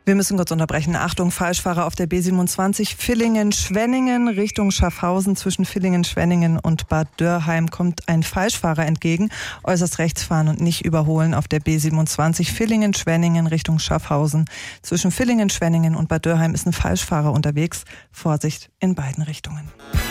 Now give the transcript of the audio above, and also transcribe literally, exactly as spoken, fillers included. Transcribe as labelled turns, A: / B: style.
A: Wir müssen kurz unterbrechen. Achtung, Falschfahrer auf der B siebenundzwanzig Villingen-Schwenningen Richtung Schaffhausen. Zwischen Villingen-Schwenningen und Bad Dürrheim kommt ein Falschfahrer entgegen. Äußerst rechts fahren und nicht überholen auf der B siebenundzwanzig Villingen-Schwenningen Richtung Schaffhausen. Zwischen Villingen-Schwenningen und Bad Dürrheim ist ein Falschfahrer unterwegs. Vorsicht in beiden Richtungen.